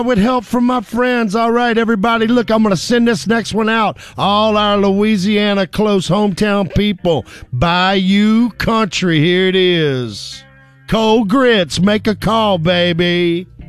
With help from my friends. All right, everybody, look, I'm going to send this next one out. All our Louisiana close hometown people. Bayou Country, here it is. Cold Grits, make a call, baby.